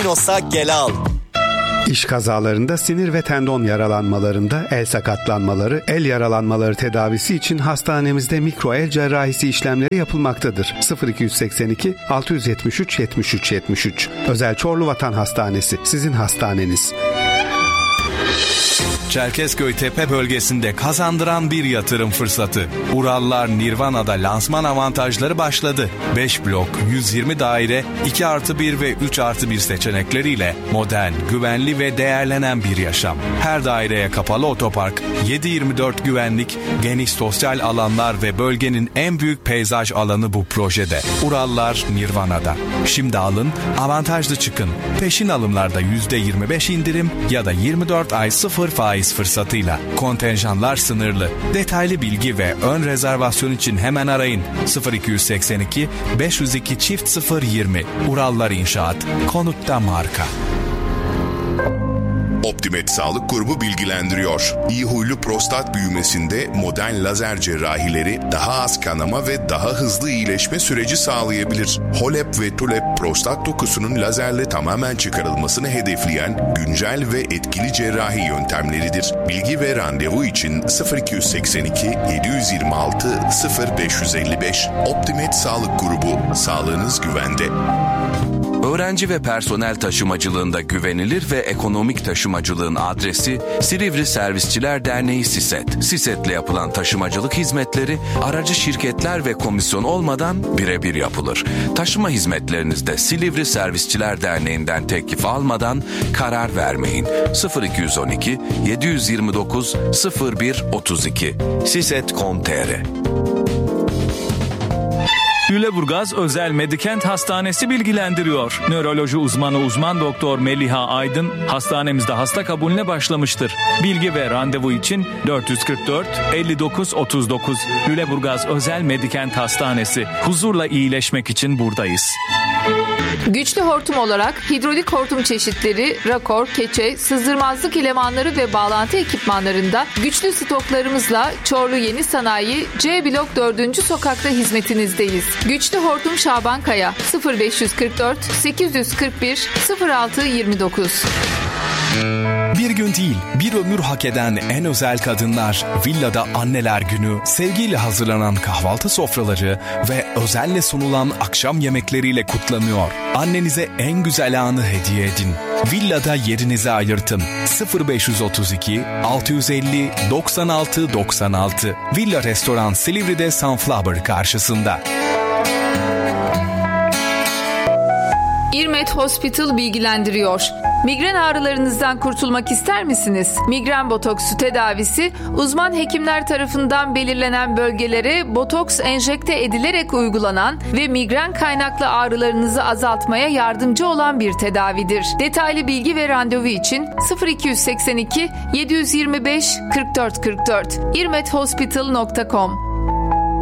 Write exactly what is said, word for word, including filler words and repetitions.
Minos'a gel al. İş kazalarında, sinir ve tendon yaralanmalarında, el sakatlanmaları, el yaralanmaları tedavisi için hastanemizde mikro el cerrahisi işlemleri yapılmaktadır. sıfır iki seksen iki altı yetmiş üç yetmiş üç yetmiş üç Özel Çorlu Vatan Hastanesi, sizin hastaneniz. Çerkezköy Tepe bölgesinde kazandıran bir yatırım fırsatı. Urallar Nirvana'da lansman avantajları başladı. beş blok, yüz yirmi daire, iki artı bir ve üç artı bir seçenekleriyle modern, güvenli ve değerlenen bir yaşam. Her daireye kapalı otopark, yedi yirmi dört güvenlik, geniş sosyal alanlar ve bölgenin en büyük peyzaj alanı bu projede. Urallar Nirvana'da. Şimdi alın, avantajlı çıkın. Peşin alımlarda yüzde yirmi beş indirim ya da yirmi dört ay sıfır faiz fırsatıyla. Kontenjanlar sınırlı. Detaylı bilgi ve ön rezervasyon için hemen arayın. sıfır iki seksen iki beş yüz iki çift sıfır yirmi. Urallar İnşaat. Konutta marka. Optimed Sağlık Grubu bilgilendiriyor. İyi huylu prostat büyümesinde modern lazer cerrahileri daha az kanama ve daha hızlı iyileşme süreci sağlayabilir. Holep ve Tulep prostat dokusunun lazerle tamamen çıkarılmasını hedefleyen güncel ve etkili cerrahi yöntemleridir. Bilgi ve randevu için sıfır iki seksen iki yedi yirmi altı sıfır beş elli beş. Optimed Sağlık Grubu. Sağlığınız güvende. Öğrenci ve personel taşımacılığında güvenilir ve ekonomik taşımacılığın adresi Silivri Servisçiler Derneği SİSET. SİSET'le yapılan taşımacılık hizmetleri aracı şirketler ve komisyon olmadan birebir yapılır. Taşıma hizmetlerinizde Silivri Servisçiler Derneği'nden teklif almadan karar vermeyin. sıfır iki on iki yedi yirmi dokuz sıfır bir otuz iki siset nokta com nokta tr. Lüleburgaz Özel Medikent Hastanesi bilgilendiriyor. Nöroloji uzmanı uzman doktor Meliha Aydın hastanemizde hasta kabulüne başlamıştır. Bilgi ve randevu için dört yüz kırk dört elli dokuz otuz dokuz. Lüleburgaz Özel Medikent Hastanesi. Huzurla iyileşmek için buradayız. Güçlü hortum olarak hidrolik hortum çeşitleri, rakor, keçe, sızdırmazlık elemanları ve bağlantı ekipmanlarında güçlü stoklarımızla Çorlu Yeni Sanayi C Blok dördüncü sokakta hizmetinizdeyiz. Güçlü hortum Şaban Kaya sıfır beş kırk dört sekiz yüz kırk bir sıfır altı yirmi dokuz. Bir gün değil, bir ömür hak eden en özel kadınlar, Villada Anneler Günü, sevgiyle hazırlanan kahvaltı sofraları ve özenle sunulan akşam yemekleriyle kutlanıyor. Annenize en güzel anı hediye edin. Villada yerinizi ayırtın. sıfır beş otuz iki altı yüz elli doksan altı doksan altı. Villa Restoran Silivri'de Sunflower karşısında. İrmet Hospital bilgilendiriyor. Migren ağrılarınızdan kurtulmak ister misiniz? Migren botoksu tedavisi uzman hekimler tarafından belirlenen bölgelere botoks enjekte edilerek uygulanan ve migren kaynaklı ağrılarınızı azaltmaya yardımcı olan bir tedavidir. Detaylı bilgi ve randevu için sıfır iki seksen iki yedi yirmi beş kırk dört kırk dört irmet hospital nokta com.